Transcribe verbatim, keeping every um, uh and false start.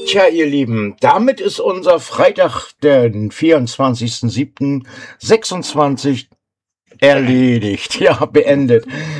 Tja, ihr Lieben, damit ist unser Freitag, den vierundzwanzigsten siebten sechsundzwanzig erledigt, ja, beendet.